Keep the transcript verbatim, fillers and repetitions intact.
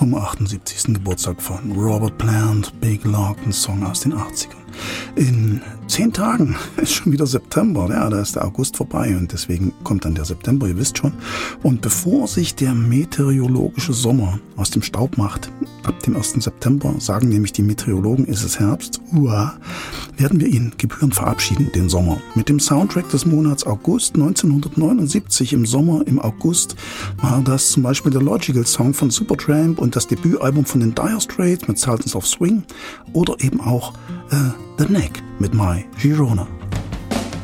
zum achtundsiebzigsten Geburtstag von Robert Plant, Big Lock, ein Song aus den achtzigern. In zehn Tagen ist schon wieder September, ja, da ist der August vorbei und deswegen kommt dann der September, ihr wisst schon. Und bevor sich der meteorologische Sommer aus dem Staub macht, ab dem ersten September, sagen nämlich die Meteorologen, ist es Herbst, uah, werden wir ihn gebührend verabschieden, den Sommer. Mit dem Soundtrack des Monats August neunzehnhundertneunundsiebzig, im Sommer, im August, war das zum Beispiel der Logical Song von Supertramp und das Debütalbum von den Dire Straits mit Sultans of Swing oder eben auch äh, The Knack mit My Girona.